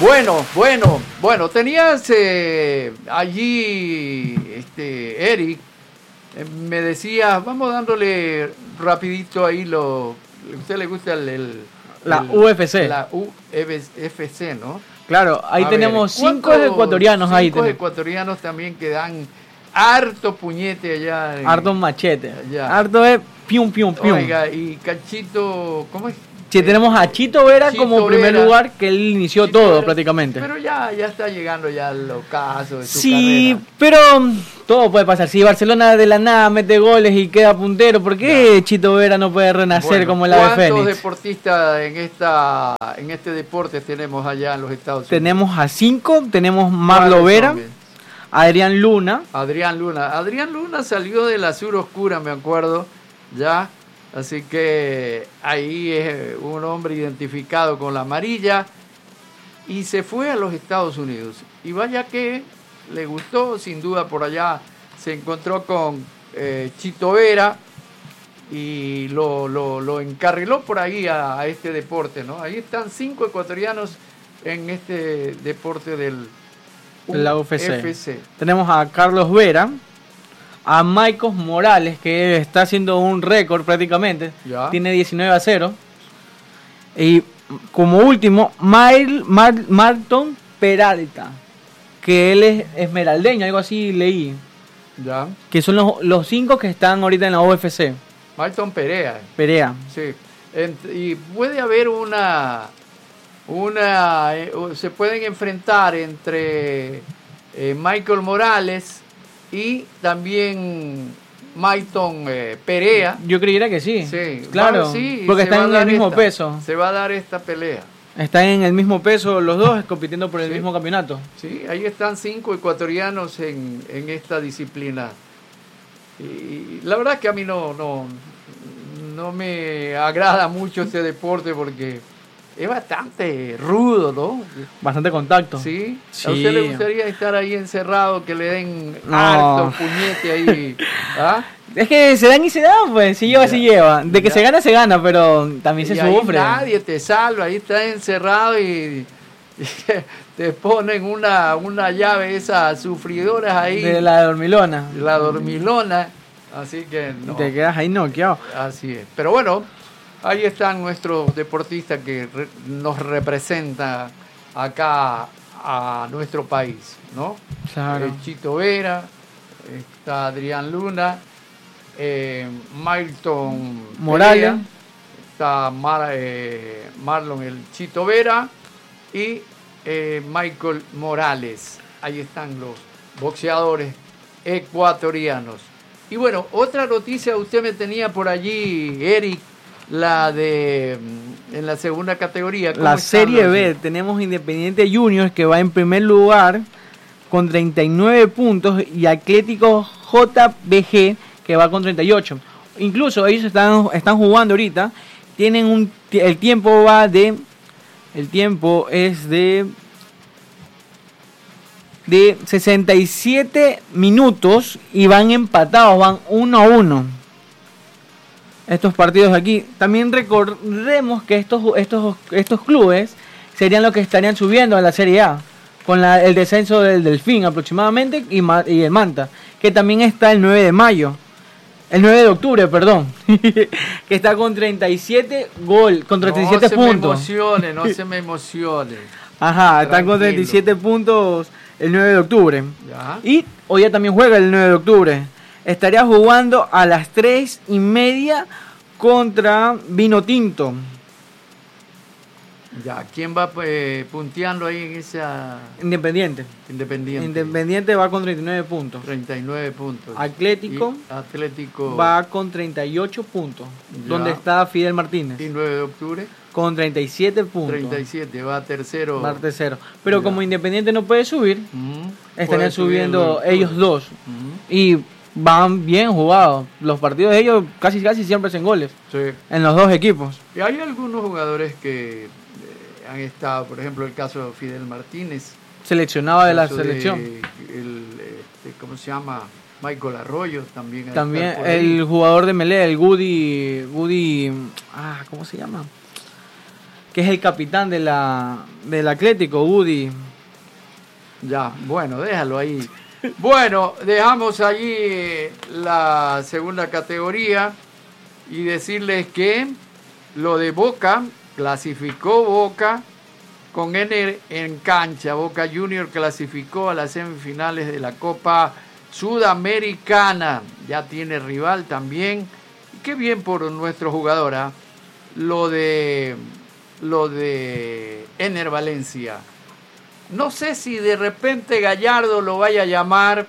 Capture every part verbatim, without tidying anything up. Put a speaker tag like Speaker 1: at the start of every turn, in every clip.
Speaker 1: Bueno, bueno, bueno, tenías eh, allí, este, Eric, eh, me decía, vamos dándole rapidito ahí lo, a usted le gusta el... el
Speaker 2: la
Speaker 1: el,
Speaker 2: U F C.
Speaker 1: La U F C, ¿no?
Speaker 2: Claro, ahí
Speaker 1: a
Speaker 2: tenemos
Speaker 1: ver,
Speaker 2: cinco ecuatorianos
Speaker 1: cinco
Speaker 2: ahí.
Speaker 1: Cinco ecuatorianos también que dan harto puñete allá. En,
Speaker 2: harto machete.
Speaker 1: Allá.
Speaker 2: Harto es pium, pium, pium.
Speaker 1: Oiga, y Cachito, ¿cómo es?
Speaker 2: Sí, eh, tenemos a Chito Vera Chito como primer Vera, lugar, que él inició Chito todo Vera, prácticamente.
Speaker 1: Pero ya, ya está llegando ya el ocaso de su
Speaker 2: sí,
Speaker 1: carrera.
Speaker 2: pero todo puede pasar. Si Barcelona de la nada mete goles y queda puntero, ¿por qué ya. Chito Vera no puede renacer bueno, como el ave fénix?
Speaker 1: ¿Cuántos deportistas en esta en este deporte tenemos allá en los Estados Unidos?
Speaker 2: Tenemos a cinco, tenemos Marlo Vera, Adrián Luna.
Speaker 1: Adrián Luna. Adrián Luna salió del Azul Oscura, me acuerdo, ya. Así que ahí es un hombre identificado con la amarilla y se fue a los Estados Unidos. Y vaya que le gustó, sin duda por allá se encontró con eh, Chito Vera y lo, lo, lo encarriló por ahí a, a este deporte, ¿no? Ahí están cinco ecuatorianos en este deporte del
Speaker 2: U F C. F C. Tenemos a Carlos Vera, a Michael Morales, que está haciendo un récord prácticamente, ya. Tiene diecinueve a cero. Y como último, Mar, Mar, Marton Peralta, que él es esmeraldeño, algo así leí.
Speaker 1: Ya.
Speaker 2: Que son los, los cinco que están ahorita en la U F C.
Speaker 1: Marton Perea.
Speaker 2: Perea.
Speaker 1: Sí. Y puede haber una... una eh, se pueden enfrentar entre eh, Michael Morales y también Mayton eh, Perea.
Speaker 2: Yo creyera que sí.
Speaker 1: Sí,
Speaker 2: claro.
Speaker 1: Va, sí,
Speaker 2: porque están en el mismo
Speaker 1: esta,
Speaker 2: peso.
Speaker 1: Se va a dar esta pelea.
Speaker 2: Están en el mismo peso los dos, compitiendo por el sí. mismo campeonato.
Speaker 1: Sí, ahí están cinco ecuatorianos en, en esta disciplina. Y la verdad que a mí no, no, no me agrada mucho este deporte porque es bastante rudo, ¿no?
Speaker 2: Bastante contacto.
Speaker 1: ¿Sí?
Speaker 2: sí.
Speaker 1: ¿A usted le gustaría estar ahí encerrado, que le den no. harto puñete ahí? ¿Ah?
Speaker 2: Es que se dan y se dan, pues. Si lleva, ya. si lleva. De que ya. se gana, se gana, pero también se
Speaker 1: y
Speaker 2: sufre.
Speaker 1: Ahí nadie te salva, ahí estás encerrado y, y te ponen una, una llave, esas sufridoras ahí.
Speaker 2: De la dormilona.
Speaker 1: De la dormilona. Así que no.
Speaker 2: Te quedas ahí noqueado.
Speaker 1: Así es. Pero bueno. Ahí están nuestros deportistas que re, nos representan acá a nuestro país, ¿no?
Speaker 2: Claro.
Speaker 1: Eh, Chito Vera, está Adrián Luna, eh, Milton
Speaker 2: Morales,
Speaker 1: Perea, está Mar, eh, Marlon el Chito Vera y eh, Michael Morales. Ahí están los boxeadores ecuatorianos. Y bueno, otra noticia usted me tenía por allí, Eric. La de en la segunda categoría.
Speaker 2: La Serie B, tenemos Independiente Juniors que va en primer lugar con treinta y nueve puntos y Atlético J B G que va con treinta y ocho. Incluso ellos están, están jugando ahorita, tienen un el tiempo va de el tiempo es de de sesenta y siete minutos y van empatados, van uno a uno. Estos partidos aquí. También recordemos que estos, estos, estos clubes serían los que estarían subiendo a la Serie A con la, el descenso del Delfín aproximadamente y, y el Manta, que también está el nueve de mayo, el nueve de octubre, perdón, que está con treinta y siete gol, con treinta y siete
Speaker 1: no
Speaker 2: puntos.
Speaker 1: No se me emocione, no se me emocione.
Speaker 2: Ajá, están con treinta y siete puntos el nueve de octubre.
Speaker 1: ¿Ya?
Speaker 2: Y hoy ya también juega el nueve de octubre. Estaría jugando a las tres y media contra Vino Tinto.
Speaker 1: Ya, ¿quién va eh, punteando ahí en esa...?
Speaker 2: Independiente.
Speaker 1: Independiente.
Speaker 2: Independiente va con treinta y nueve puntos.
Speaker 1: treinta y nueve puntos.
Speaker 2: Atlético,
Speaker 1: y Atlético
Speaker 2: va con treinta y ocho puntos. Ya. Donde está Fidel Martínez.
Speaker 1: ¿Y nueve de octubre?
Speaker 2: Con treinta y siete puntos.
Speaker 1: treinta y siete, va tercero.
Speaker 2: Va tercero. Pero ya. Como Independiente no puede subir, uh-huh. estarían subiendo
Speaker 1: subir
Speaker 2: ellos dos.
Speaker 1: Uh-huh.
Speaker 2: Y van bien jugados. Los partidos de ellos casi casi siempre hacen goles.
Speaker 1: Sí.
Speaker 2: En los dos equipos.
Speaker 1: Y hay algunos jugadores que eh, han estado, por ejemplo, el caso de Fidel Martínez.
Speaker 2: Seleccionado de la selección.
Speaker 1: De, el, este, ¿cómo se llama? Michael Arroyo también.
Speaker 2: También el jugador de Melé, el Goody, Goody, ah, ¿cómo se llama? que es el capitán de la del Atlético, Udi.
Speaker 1: Ya, bueno, déjalo ahí. Bueno, dejamos allí la segunda categoría y decirles que lo de Boca, clasificó Boca con N en cancha. Boca Junior clasificó a las semifinales de la Copa Sudamericana. Ya tiene rival también. Y qué bien por nuestro jugador, ¿eh? Lo de, lo de Ener Valencia. No sé si de repente Gallardo lo vaya a llamar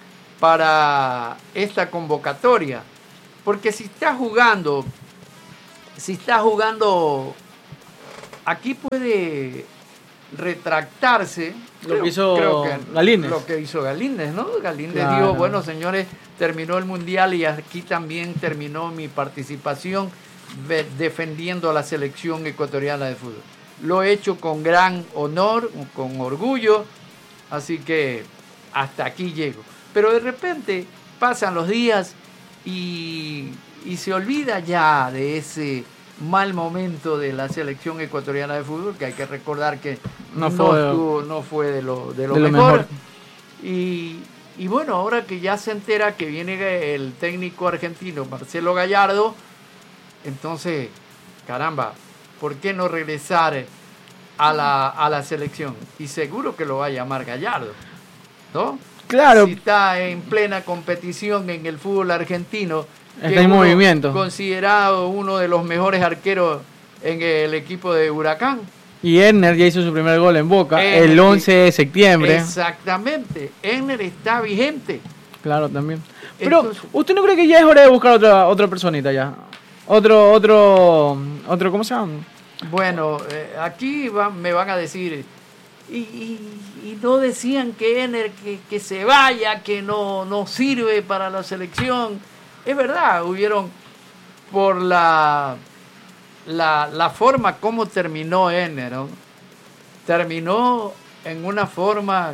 Speaker 1: para esta convocatoria, porque si está jugando, si está jugando, aquí puede retractarse.
Speaker 2: Lo
Speaker 1: creo,
Speaker 2: que hizo
Speaker 1: creo que,
Speaker 2: Galíndez.
Speaker 1: Lo que hizo Galíndez, ¿no? Galíndez
Speaker 2: Claro.
Speaker 1: dijo, bueno, señores, terminó el Mundial y aquí también terminó mi participación defendiendo a la selección ecuatoriana de fútbol. Lo he hecho con gran honor, con orgullo, así que hasta aquí llego. Pero de repente pasan los días y, y se olvida ya de ese mal momento de la selección ecuatoriana de fútbol, que hay que recordar que
Speaker 2: no,
Speaker 1: no,
Speaker 2: fue,
Speaker 1: estuvo, no fue de lo, de lo,
Speaker 2: de lo
Speaker 1: mejor.
Speaker 2: mejor.
Speaker 1: Y, y bueno, ahora que ya se entera que viene el técnico argentino Marcelo Gallardo, entonces, caramba, ¿por qué no regresar a la, a la selección? Y seguro que lo va a llamar Gallardo, ¿no?
Speaker 2: Claro.
Speaker 1: Si está en plena competición en el fútbol argentino,
Speaker 2: está en movimiento,
Speaker 1: considerado uno de los mejores arqueros en el equipo de Huracán.
Speaker 2: Y Ener ya hizo su primer gol en Boca
Speaker 1: Ener,
Speaker 2: el once de septiembre.
Speaker 1: Exactamente, Ener está vigente.
Speaker 2: Claro, también. Pero,
Speaker 1: Entonces,
Speaker 2: ¿usted no cree que ya es hora de buscar otra otra personita ya? Otro, otro, otro, ¿cómo se llama?
Speaker 1: Bueno, eh, aquí va, me van a decir, y, y, y no decían que Ener que, que se vaya, que no, no sirve para la selección. Es verdad, hubieron por la, la, la forma como terminó Ener, ¿no? Terminó en una forma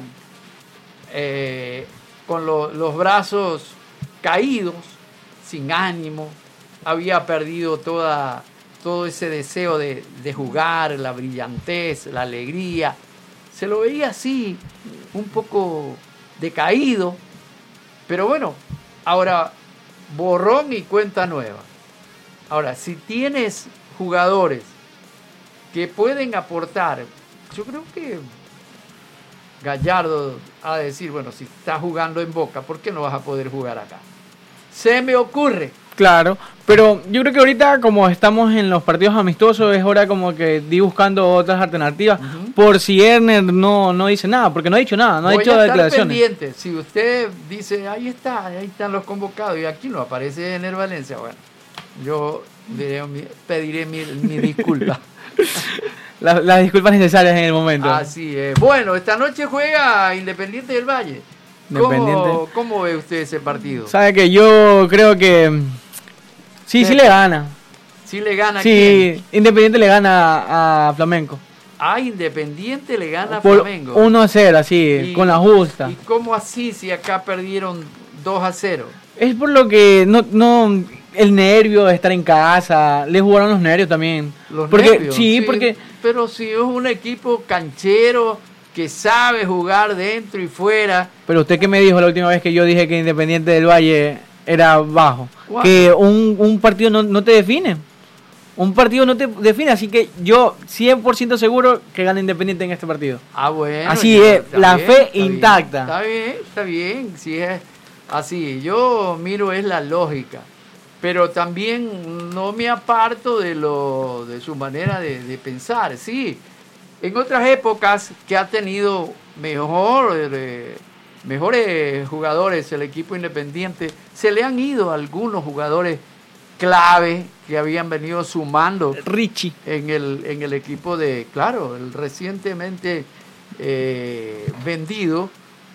Speaker 1: eh, con lo, los brazos caídos, sin ánimo, había perdido toda, todo ese deseo de, de jugar, la brillantez, la alegría. Se lo veía así, un poco decaído, pero bueno, ahora borrón y cuenta nueva. Ahora, si tienes jugadores que pueden aportar, yo creo que Gallardo ha de decir, bueno, si estás jugando en Boca, ¿por qué no vas a poder jugar acá? Se me ocurre.
Speaker 2: Claro, pero yo creo que ahorita como estamos en los partidos amistosos es hora como que de ir buscando otras alternativas, uh-huh. Por si Ener no, no dice nada, porque no ha dicho nada, no
Speaker 1: Voy
Speaker 2: ha dicho
Speaker 1: a estar
Speaker 2: declaraciones.
Speaker 1: Pendiente. Si usted dice, ahí está, ahí están los convocados y aquí no aparece Ener Valencia, bueno, yo diré, pediré mi, mi disculpa.
Speaker 2: Las, las disculpas necesarias en el momento.
Speaker 1: Así es. Bueno, esta noche juega Independiente del Valle. ¿Cómo, ¿Cómo ve usted ese partido?
Speaker 2: Sabe que yo creo que sí, sí le gana.
Speaker 1: ¿Sí le gana?
Speaker 2: Sí,
Speaker 1: ¿quién?
Speaker 2: Independiente le gana a Flamengo.
Speaker 1: Ah, Independiente le gana a
Speaker 2: Por
Speaker 1: Flamengo.
Speaker 2: uno a cero, así, y, con la justa.
Speaker 1: ¿Y cómo así si acá perdieron dos a cero?
Speaker 2: Es por lo que no, no, el nervio de estar en casa, le jugaron los nervios también.
Speaker 1: Los
Speaker 2: porque,
Speaker 1: nervios.
Speaker 2: Sí,
Speaker 1: sí,
Speaker 2: porque...
Speaker 1: Pero si es un equipo canchero que sabe jugar dentro y fuera.
Speaker 2: Pero usted que me dijo la última vez que yo dije que Independiente del Valle era bajo.
Speaker 1: ¿Cuándo?
Speaker 2: Que un, un partido no, no te define. Un partido no te define, así que yo cien por ciento seguro que gana Independiente en este partido.
Speaker 1: Ah, bueno.
Speaker 2: Así
Speaker 1: ya,
Speaker 2: es, la
Speaker 1: bien,
Speaker 2: fe
Speaker 1: está
Speaker 2: intacta.
Speaker 1: Bien, está bien, está bien, si es así. Yo miro es la lógica, pero también no me aparto de lo de su manera de, de pensar. Sí, en otras épocas que ha tenido mejor, eh, mejores jugadores el equipo Independiente, se le han ido algunos jugadores clave que habían venido sumando
Speaker 2: Richie
Speaker 1: en el, en el equipo de, claro, el recientemente eh, vendido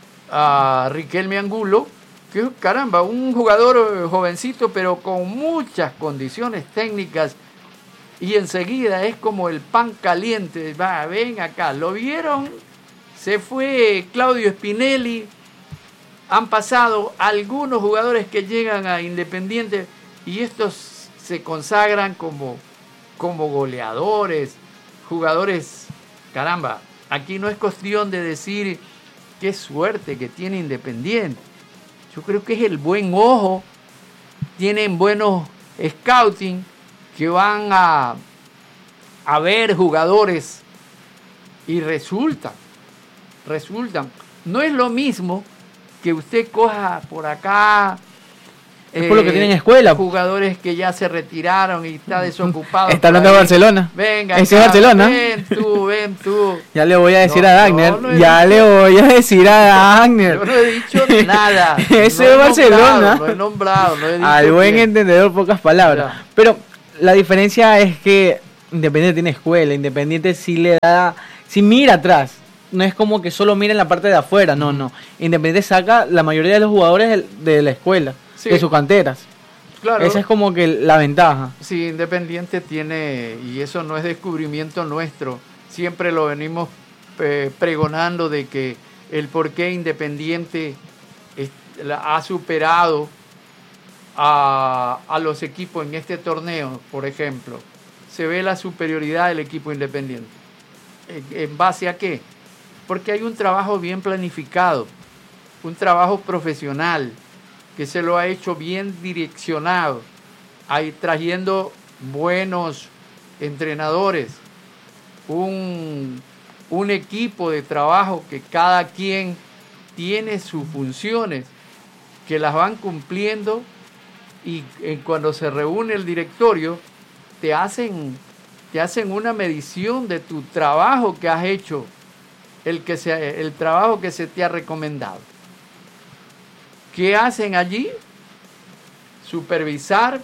Speaker 1: a Riquelme Angulo, que caramba, un jugador jovencito pero con muchas condiciones técnicas y enseguida es como el pan caliente, va, ven acá, lo vieron, se fue Claudio Spinelli, han pasado algunos jugadores que llegan a Independiente y estos se consagran como, como goleadores, jugadores, caramba, aquí no es cuestión de decir qué suerte que tiene Independiente. Yo creo que es el buen ojo, tienen buenos scouting que van a, a ver jugadores y resultan, resultan. No es lo mismo que usted coja por acá
Speaker 2: es por lo que tienen escuela.
Speaker 1: Jugadores que ya se retiraron y está desocupado.
Speaker 2: Está hablando de Barcelona.
Speaker 1: Venga,
Speaker 2: ese es Barcelona.
Speaker 1: Ven tú, ven tú.
Speaker 2: Ya le voy a decir
Speaker 1: no,
Speaker 2: a Dagner.
Speaker 1: No, no
Speaker 2: ya
Speaker 1: dicho,
Speaker 2: le voy a decir a Dagner.
Speaker 1: Yo no he dicho nada.
Speaker 2: ese
Speaker 1: no
Speaker 2: es Barcelona.
Speaker 1: Nombrado, no he nombrado. No he dicho
Speaker 2: Al buen
Speaker 1: que...
Speaker 2: entendedor, pocas palabras. Ya. Pero la diferencia es que Independiente tiene escuela. Independiente sí le da. Sí mira atrás. No es como que solo mira en la parte de afuera. No, no. Independiente saca la mayoría de los jugadores de la escuela. Sí. De sus canteras. Claro. Esa es como que la ventaja.
Speaker 1: Sí, Independiente tiene, y eso no es descubrimiento nuestro, siempre lo venimos eh, pregonando de que el por qué Independiente es, la, ha superado a, a los equipos en este torneo, por ejemplo. Se ve la superioridad del equipo Independiente. ¿En, en base a qué? Porque hay un trabajo bien planificado, un trabajo profesional, que se lo ha hecho bien direccionado, ahí trayendo buenos entrenadores, un, un equipo de trabajo que cada quien tiene sus funciones, que las van cumpliendo y eh, cuando se reúne el directorio te hacen, te hacen una medición de tu trabajo que has hecho, el, que se, el trabajo que se te ha recomendado. ¿Qué hacen allí? Supervisar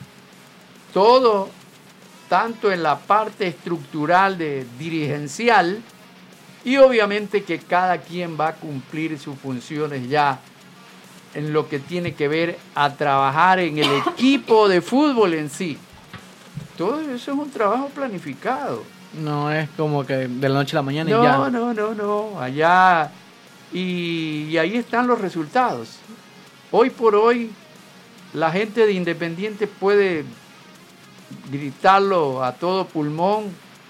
Speaker 1: todo, tanto en la parte estructural de dirigencial y obviamente que cada quien va a cumplir sus funciones ya en lo que tiene que ver a trabajar en el equipo de fútbol en sí. Todo eso es un trabajo planificado.
Speaker 2: No es como que de la noche a la mañana
Speaker 1: no,
Speaker 2: y ya.
Speaker 1: No, no, no, no. Allá y, y ahí están los resultados. Hoy por hoy, la gente de Independiente puede gritarlo a todo pulmón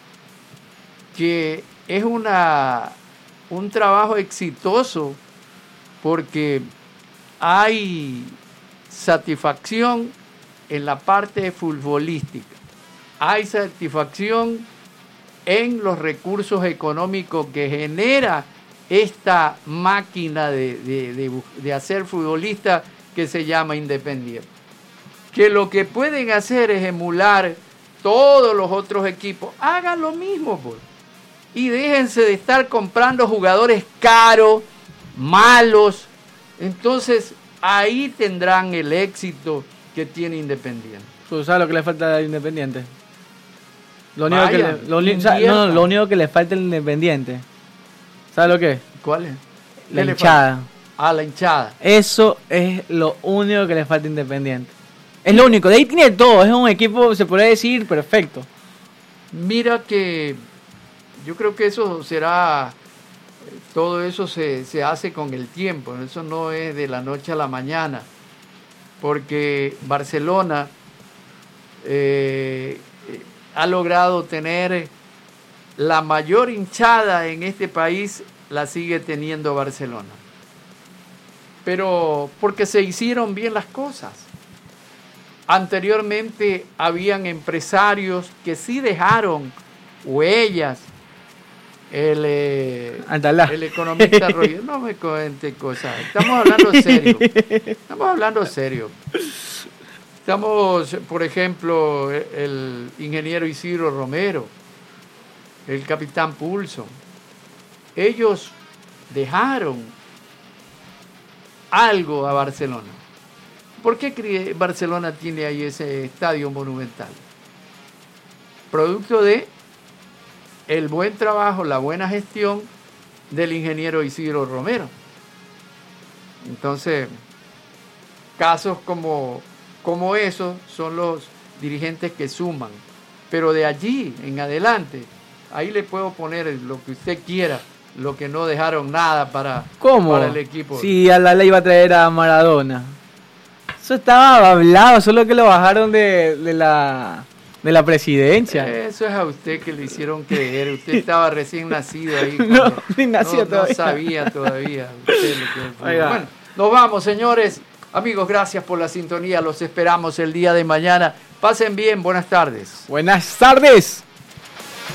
Speaker 1: que es una, un trabajo exitoso porque hay satisfacción en la parte futbolística, hay satisfacción en los recursos económicos que genera esta máquina de, de, de, de hacer futbolista que se llama Independiente. Que lo que pueden hacer es emular todos los otros equipos. Hagan lo mismo, pues. Y déjense de estar comprando jugadores caros, malos. Entonces, ahí tendrán el éxito que tiene Independiente.
Speaker 2: ¿Tú sabes lo que le falta al Independiente? Lo único, Vaya, que le, lo, o sea, no, lo único que le falta al Independiente. ¿Sabes lo que es?
Speaker 1: ¿Cuál es?
Speaker 2: La hinchada.
Speaker 1: Ah, la hinchada.
Speaker 2: Eso es lo único que le falta a Independiente. Es lo único. De ahí tiene todo. Es un equipo, se podría decir, perfecto.
Speaker 1: Mira que yo creo que eso será... Todo eso se, se hace con el tiempo. Eso no es de la noche a la mañana. Porque Barcelona eh, ha logrado tener... La mayor hinchada en este país la sigue teniendo Barcelona. Pero porque se hicieron bien las cosas. Anteriormente habían empresarios que sí dejaron huellas. El, eh, el economista Roger, no me cuente cosas. Estamos hablando serio. Estamos hablando serio. Estamos, por ejemplo, el ingeniero Isidro Romero, el capitán Pulso. Ellos dejaron algo a Barcelona. ¿Por qué Barcelona tiene ahí ese estadio monumental? Producto de el buen trabajo, la buena gestión del ingeniero Isidro Romero. Entonces, casos como, como esos son los dirigentes que suman. Pero de allí en adelante, ahí le puedo poner lo que usted quiera, lo que no dejaron nada para,
Speaker 2: ¿Cómo?
Speaker 1: para el equipo.
Speaker 2: Sí, a la ley iba a traer a Maradona. Eso estaba hablado, solo que lo bajaron de, de la de la presidencia.
Speaker 1: Eso es a usted que le hicieron creer. Usted estaba recién nacido ahí.
Speaker 2: No, ni nació
Speaker 1: no,
Speaker 2: todavía.
Speaker 1: No sabía todavía. Usted lo que fue. Bueno, nos vamos, señores. Amigos, gracias por la sintonía. Los esperamos el día de mañana. Pasen bien. Buenas tardes.
Speaker 2: Buenas tardes.